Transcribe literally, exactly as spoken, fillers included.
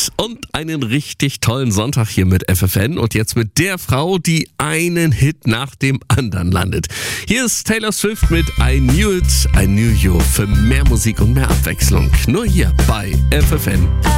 Abend und einen richtig tollen Sonntag hier mit F F N und jetzt mit der Frau, die einen Hit nach dem anderen landet. Hier ist Taylor Swift mit I Knew It, I Knew You für mehr Musik und mehr Abwechslung. Nur hier bei F F N.